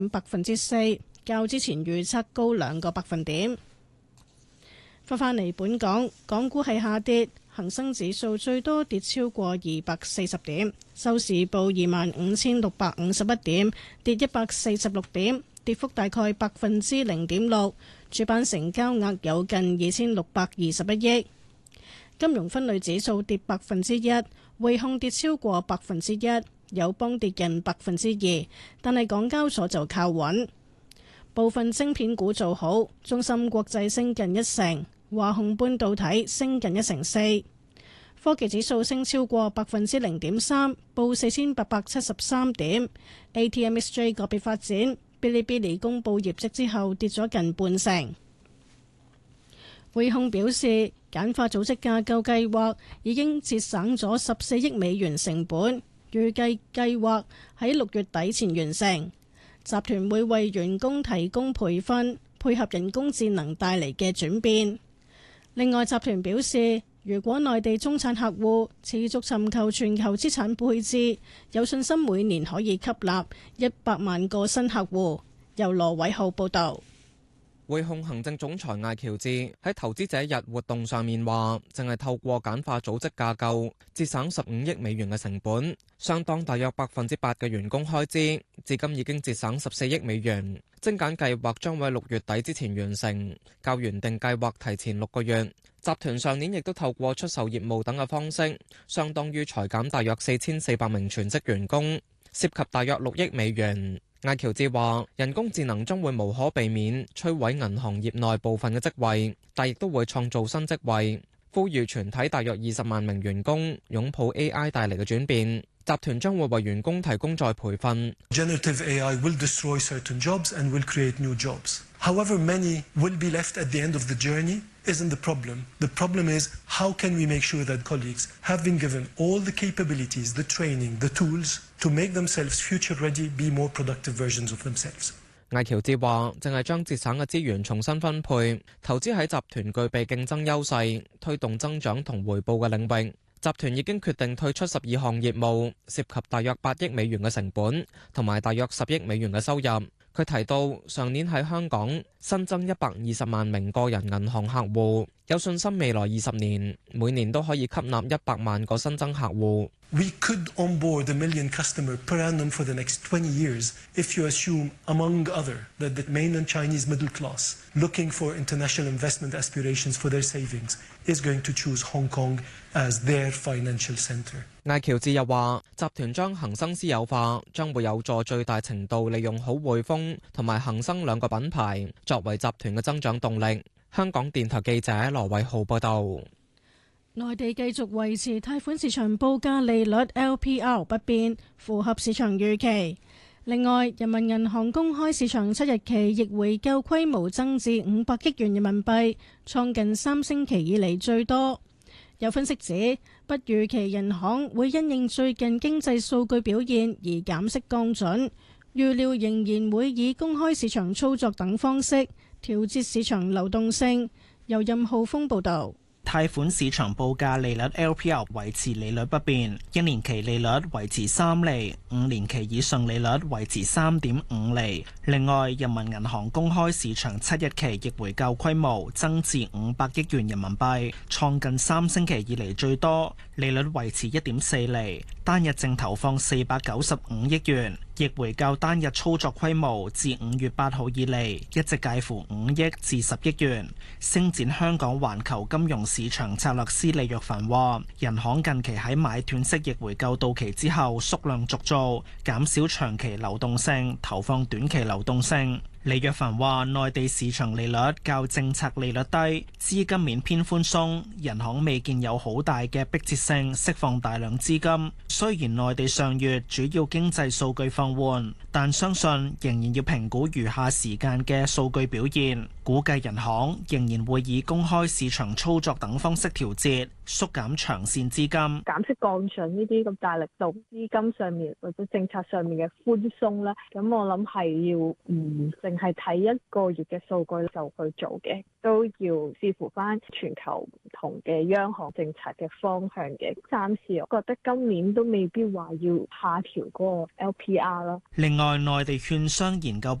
4%，較之前預測高2個百分點。返嚟本港，港股係下跌，恒生指數最多跌超過240點，收市報25,651點，跌146點，跌幅大概0.6%。主板成交額有近2,621億。金融分類指數跌1%，匯控跌超過1%，友邦跌近2%，但係港交所就靠穩。部分晶片股做好，中芯國際升近1成，華虹半導體升近1成4。科技指數升超過0.3%，報4,873點。ATMXJ 個別發展，嗶哩嗶哩公佈業績之後跌咗近半成。匯控表示，簡化組織架構計劃已經節省咗14億美元成本，預計計劃喺6月底前完成。集團會為員工提供培訓，配合人工智能帶嚟嘅轉變。另外，集團表示，如果內地中產客戶持續尋求全球資產配置，有信心每年可以吸納100萬個新客戶。由羅偉浩報導。 匯控行政總裁艾喬治喺投資者日活動上面話，淨係透過簡化組織架構，節省15億美元嘅成本，相當大約8%嘅員工開支，至今已經節省14億美元。精簡計劃將會喺6月底之前完成，較原定計劃提前6個月。集團上年亦都透過出售業務等嘅方式，相當於裁減大約4400名全職員工，涉及大約6億美元。艾喬治話：人工智能將會無可避免摧毀銀行業內部分嘅職位，但亦都會創造新職位。呼籲全體大約20萬名員工擁抱 AI 帶嚟嘅轉變。集團將會為員工提供再培訓。 Generative AI will destroy certain jobs and will create new jobs. However many will be left at the end of the journey isn't the problem. The problem is how can we make sure that colleagues have been given all the capabilities, the training, the tools to make themselves future ready, be more productive versions of themselves. 艾喬治話：淨係將節省嘅資源重新分配，投資喺集團具備競爭優勢、推動增長同回報嘅領域。集團已經決定退出12項業務，涉及大約8億美元嘅成本，同埋大約10億美元嘅收入。佢提到上年喺香港新增120萬名個人銀行客戶，有信心未來20年每年都可以吸納100萬個新增客戶。 We could onboard 1 million customers per annum for the next 20 years if you assume, among other, that the mainland Chinese middle class looking for international investment aspirations for their savings is going to choose Hong Kong as their financial center. 艾喬治又話，集團將恒生私有化，將會有助最大程度利用好匯豐同埋恒生兩個品牌，作為集團嘅增長動力。香港電台記者羅偉浩報道。 內地繼續維持貸款市場報價利率 LPR 不變，符合市場預期。另外，人民銀行公開市場7日期逆回購規模增至500億元人民幣，創近3星期以嚟最多。有分析指，不預期人行會因應最近經濟數據表現而減息降準，預料仍然會以公開市場操作等方式調節市場流動性。由任浩峰報導。 貸款市場報價利率 LPR 維持利率不變，1年期利率維持3厘，5年期以上利率維持3.5厘。另外，人民銀行公開市場7日期逆回購規模增至500億元人民幣，創近3星期以嚟最多，利率維持1.4厘，單日淨投放495億元。逆回購單日操作規模自5月8號以嚟一直介乎5億至10億元。星展香港環球金融市場策略師李若凡話，人行近期喺買斷式逆回購到期之後縮量續做，減少長期流動性，投放短期流動性。李若凡話，內地市場利率較政策利率低，資金面偏寬鬆，人行未見有好大嘅迫切性釋放大量資金。雖然內地上月主要經濟數據放緩，但相信仍然要評估餘下時間嘅數據表現，估計人行仍然會以公開市場操作等方式調節， 縮減長線資金。 減息降準呢啲咁大力度資金上面或者政策上面嘅寬鬆咧，咁我諗係要唔淨係睇一個月嘅數據就去做嘅，都要視乎翻全球唔同嘅央行政策嘅方向嘅。暫時我覺得今年都未必話要下調嗰個 LPR 啦。 另外，內地券商研究